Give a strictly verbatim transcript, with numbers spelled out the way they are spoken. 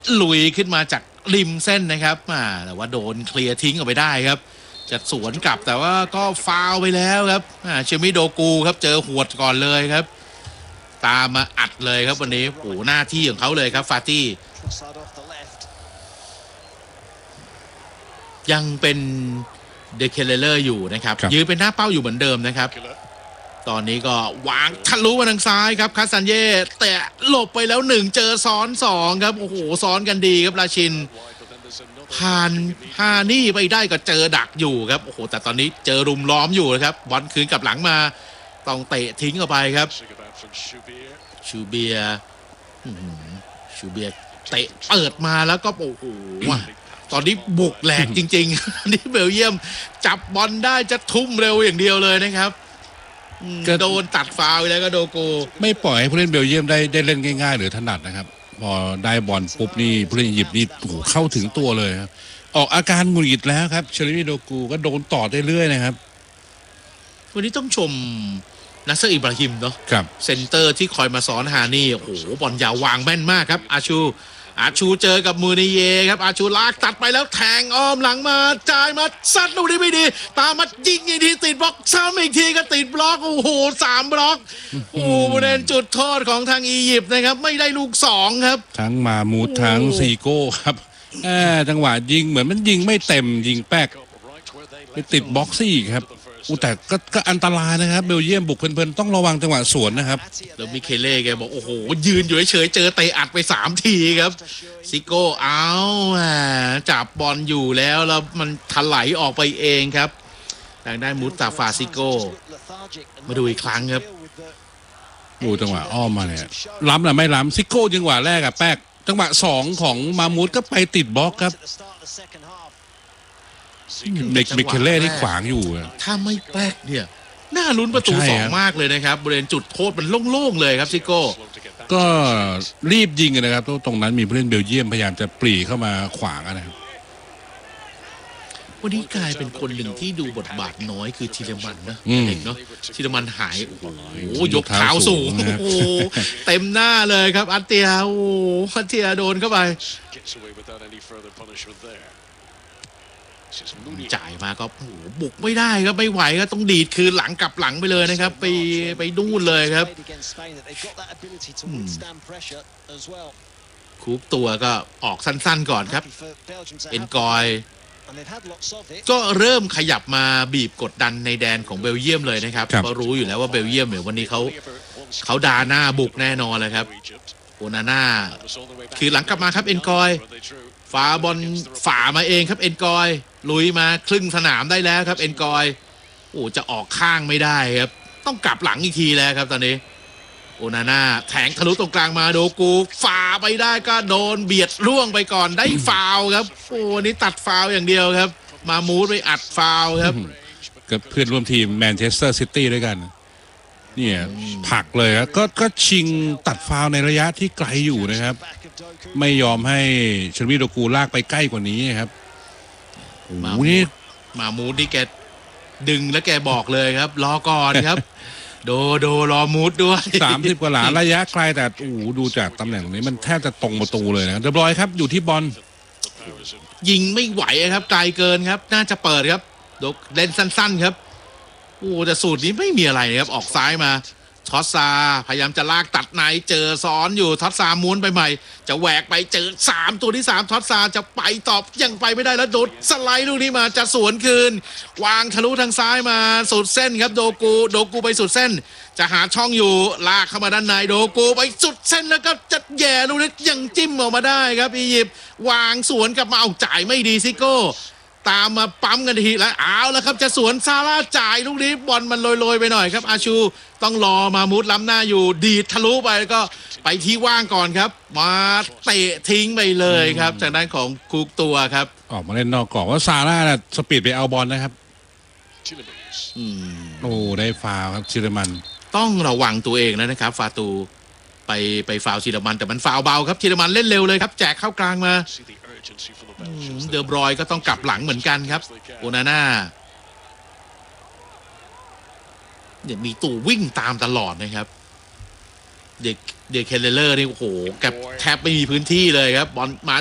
ลุยขึ้นมาจากริมเส้นนะครับแต่ว่าโดนเคลียร์ทิ้งออกไปได้ครับจะสวนกลับแต่ว่าก็ฟาวไปแล้วครับเชมิโดกูครับเจอหวดก่อนเลยครับตามมาอัดเลยครับวันนี้โอ้หน้าที่ของเขาเลยครับฟาตี้ยังเป็นเดเคเลเลอร์อยู่นะครับยืนเป็นหน้าเป้าอยู่เหมือนเดิมนะครับตอนนี้ก็วางทะลุมาทางซ้ายครับคาซันเย่แต่หลบไปแล้วหนึ่งเจอซ้อนสองครับโอ้โหซ้อนกันดีครับราชินผ่านฮานี่ไปได้ก็เจอดักอยู่ครับโอ้โหแต่ตอนนี้เจอรุมล้อมอยู่นะครับบอลคืนกลับหลังมาต้องเตะทิ้งออกไปครับชูเบียชูเบียเตะเปิดมาแล้วก็โอ้โหตอนนี้บุกแหลกจริงๆนี่เบลเยียมจับบอลได้จะทุ่มเร็วอย่างเดียวเลยนะครับก็โดนตัดฟาวล์แล้วก็โดโกไม่ปล่อยให้ผู้เล่นเบลเยียมได้ได้เล่นง่ายๆหรือถนัดนะครับพอได้บอลปุ๊บนี่ผู้เล่นอียิปต์นี่โอ้โหเข้าถึงตัวเลยครับออกอาการหงุดหงิดแล้วครับเชลิมิโดกูก็โดนต่อได้เรื่อยนะครับวันนี้ต้องชมนัสเซอร์อิบราฮิมเนาะครับเซนเตอร์ที่คอยมาซ้อนฮานี่โอ้โหบอลยาววางแม่นมากครับอาชูอาชูเจอกับมูนิเยครับอาชูลากตัดไปแล้วแทงอ้อมหลังมาจ่ายมาซัดลูกนี้ไม่ดีตามมายิงอีกทีติดบล็อกซ้ำอีกทีก็ติดบล็อกโอ้โหสามบล็อกโอ้ประเด็นจุดโทษของทางอียิปต์นะครับไม่ได้ลูกสองครับทั้งมามูดทั้งซีโก้ครับจังหวะยิงเหมือนมันยิงไม่เต็มยิงแป๊กไปติดบล็อกซี่ครับอุแต่ก็ก็อันตรายนะครับเบลเยียมบุกเพลินๆต้องระวังจังหวะสวนนะครับแล้วมิเคเล่แกบอกโอ้โหยืนอยู่เฉยๆเจอเตะอัดไปสามทีครับซิโก้เอาจับบอลอยู่แล้วแล้วมันถลายออกไปเองครับทางด้านมุตตาฟาซิโก้มาดูอีกครั้งครับดูจังหวะอ้อมมาเนี่ยล้ำหรือไม่ล้ำซิโก้จังหวะแรกอะแป๊กจังหวะสองของมามูดก็ไปติดบล็อกครับเด็กมิเคเล่ที่ขวางอยู่ถ้าไม่แป๊กเนี่ยน่าลุ้นประตูสองมากเลยนะครับบริเวณจุดโทษมันโล่งๆเลยครับซิโก้ก็รีบยิงนะครับตรงนั้นมีผู้เล่นเบลเยียมพยายามจะปรีเข้ามาขวางนะครับวันนี้กลายเป็นคนหนึ่งที่ดูบทบาทน้อยคือธีรมันนะเด็กเนาะธีรมันหายโอ้โหยกเท้าสูงโอ้โหเต็มหน้าเลยครับอัตเตียโอ้อัตเตียโดนเข้าไปจ่ายมาก็โอ้โหบุกไม่ได้ครับไม่ไหวก็ต้องดีดคืนหลังกลับหลังไปเลยนะครับไปไปดูนเลยครับคูปตัวก็ออกสั้นๆก่อนครับเอ็นกอยก็เริ่มขยับมาบีบกดดันในแดนของเบลเยียมเลยนะครับเพราะรู้อยู่แล้วว่าเบลเยียมเนี่ยวันนี้เขาเขาดาหน้าบุกแน่นอนเลยครับโอนาน่าคือหลังกลับมาครับเอ็นกอยฝ่าบอลฝ่ามาเองครับเอ็นกอยลุยมาครึ่งสนามได้แล้วครับเอ็นกอยโอ้จะออกข้างไม่ได้ครับต้องกลับหลังอีกทีแล้วครับตอนนี้โอนาน่าแทงทะลุตรงกลางมาโดกูฝ่าไปได้ก็โดนเบียดร่วงไปก่อนได้ฟาวครับโอ้นี่ตัดฟาวอย่างเดียวครับมามูดไปอัดฟาวครับกับเพื่อนร่วมทีมแมนเชสเตอร์ซิตี้ด้วยกันเนี่ยผลักเลยครับก็ก็ชิงตัดฟาวในระยะที่ไกลอยู่นะครับไม่ยอมให้เชลวีโดกูลากไปใกล้กว่านี้ครับมามูดมามูดนี่แกดึงแล้วแกบอกเลยครับรอก่อนครับโดโดรอมูดด้วยสามสิบกว่าหลาระยะไกลแต่โอ้ดูจากตำแหน่งนี้มันแทบจะตรงประตูเลยนะเรียบร้อยครับอยู่ที่บอลยิงไม่ไหวครับไกลเกินครับน่าจะเปิดครับดกเล่นสั้นๆครับโอ้แต่สูตรนี้ไม่มีอะไรครับออกซ้ายมาท็อตซาพยายามจะลากตัดในเจอซ้อนอยู่ท็อตซาม้วนไปใหม่จะแหวกไปเจอสามตัวที่สามท็อตซาจะไปตอบยังไปไม่ได้แล้วโดดสไลด์ลูกนี้มาจะสวนคืนวางทะลุทางซ้ายมาสุดเส้นครับโดกูโดกูไปสุดเส้นจะหาช่องอยู่ลากเข้ามาด้านในโดกูไปสุดเส้นแล้วก็จะแย่ลูกนี้ยังจิ้มออกมาได้ครับอียิปต์วางสวนกลับมาเอาจ่ายไม่ดีซิโก้ตามมาปั๊มกันทีแล้วเอาแล้วครับจะสวนซาร่าจ่ายลูกนี้บอลมันโรยๆไปหน่อยครับอาชูต้องรอมามุดล้ำหน้าอยู่ดีดทะลุไปแล้วก็ไปที่ว่างก่อนครับมาเตะทิ้งไปเลยครับจากด้านของคุกตัวครับออกมาเล่นนอกกรอบว่าซาร่าน่ะสปีดไปเอาบอลนะครับโอ้ได้ฟาวครับชิรมันต้องระวังตัวเองแล้วนะครับฟาตูไปไปฟาวชิรมันแต่มันฟาวเบาครับชิรมันเล่นเร็วเลยครับแจกเข้ากลางมาเดอบรอยก็ต้องกลับหลังเหมือนกันครับโอนาน่าเนี่ยมีตู่วิ่งตามตลอดนะครับเด็กเด็กเคเลเลอร์นี่โอ้โหแกแทบไม่มีพื้นที่เลยครับบอลมา